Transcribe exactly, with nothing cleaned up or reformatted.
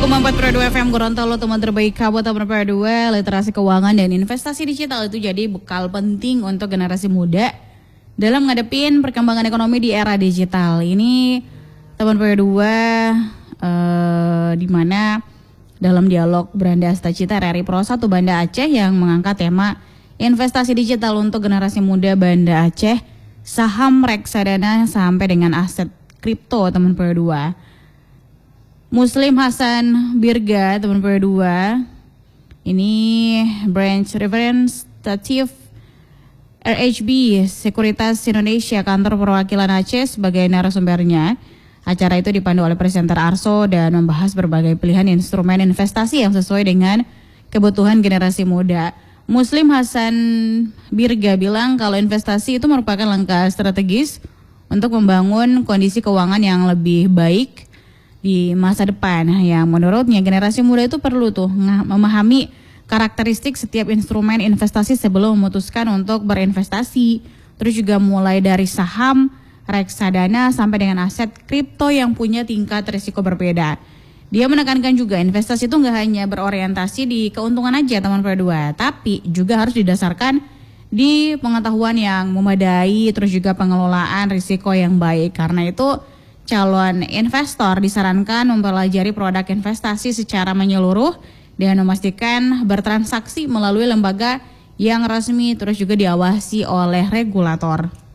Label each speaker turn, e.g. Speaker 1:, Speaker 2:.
Speaker 1: koma empat Pro dua F M Gorontalo, teman terbaik Kabupaten Pro dua. Literasi keuangan dan investasi digital itu jadi bekal penting untuk generasi muda dalam ngadepin perkembangan ekonomi di era digital. Ini teman Pro dua eh, di mana dalam dialog Beranda Astacita R R I Pro satu Banda Aceh yang mengangkat tema investasi digital untuk generasi muda Banda Aceh, saham reksadana sampai dengan aset kripto teman Pro dua. Muslim Hasan Birga teman Pro dua, ini branch representative R H B Sekuritas Indonesia kantor perwakilan Aceh sebagai narasumbernya. Acara itu dipandu oleh presenter Arso dan membahas berbagai pilihan instrumen investasi yang sesuai dengan kebutuhan generasi muda. Muslim Hasan Birga bilang kalau investasi itu merupakan langkah strategis untuk membangun kondisi keuangan yang lebih baik di masa depan. Yang menurutnya generasi muda itu perlu tuh memahami karakteristik setiap instrumen investasi sebelum memutuskan untuk berinvestasi. Terus juga mulai dari saham, reksadana sampai dengan aset kripto yang punya tingkat risiko berbeda. Dia menekankan juga investasi itu nggak hanya berorientasi di keuntungan aja teman Pro dua, tapi juga harus didasarkan di pengetahuan yang memadai, terus juga pengelolaan risiko yang baik. Karena itu calon investor disarankan mempelajari produk investasi secara menyeluruh dan memastikan bertransaksi melalui lembaga yang resmi terus juga diawasi oleh regulator.